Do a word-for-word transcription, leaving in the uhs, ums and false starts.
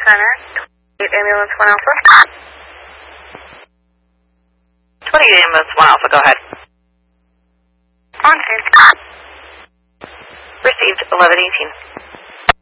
Center, twenty-eight Ambulance one Alpha. twenty-eight Ambulance one Alpha, go ahead. On scene. Received eleven eighteen.